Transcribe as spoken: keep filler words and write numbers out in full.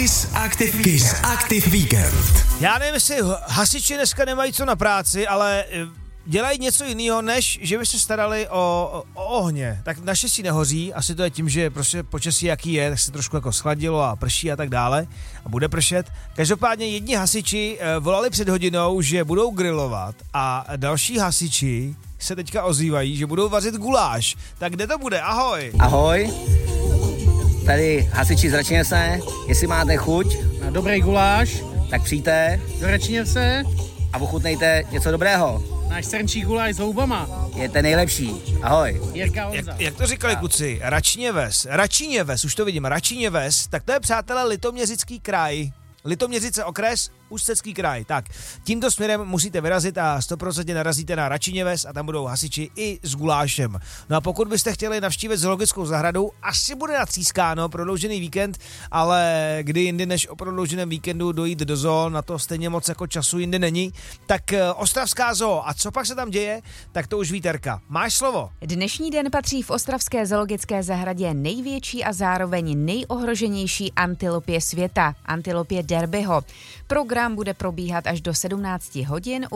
Kiss Active, Kiss Active Weekend. Já nevím, jestli hasiči dneska nemají co na práci, ale dělají něco jiného, než že by se starali o, o ohně. Tak naštěstí nehoří, asi to je tím, že prostě počasí jaký je, tak se trošku jako schladilo a prší a tak dále a bude pršet. Každopádně jedni hasiči volali před hodinou, že budou grilovat a další hasiči se teďka ozývají, že budou vařit guláš. Tak kde to bude? Ahoj! Ahoj, tady hasiči z Račiněse, jestli máte chuť na dobrý guláš, tak přijďte do Račiněse a ochutnejte něco dobrého. Náš srnčí guláš s houbama. Je ten nejlepší. Ahoj. Jirka Honza. Jak, jak to říkali kluci? Račiněves. Račiněves, už to vidím. Račiněves, tak to je, přátelé, Litoměřický kraj. Litoměřice okres, Ústecký kraj. Tak, tímto směrem musíte vyrazit a sto procent narazíte na Račiněves a tam budou hasiči i s gulášem. No a pokud byste chtěli navštívit zoologickou zahradu, asi bude natřískáno prodloužený víkend, ale kdy jindy než o prodlouženém víkendu dojít do zoo, na to stejně moc jako času jindy není. Tak Ostravská zoo, a co pak se tam děje, tak to už ví Terka. Máš slovo. Dnešní den patří v Ostravské zoologické zahradě největší a zároveň nejohroženější antilopě světa, antilopě Derbyho. Program bude probíhat až do sedmnáct hodin.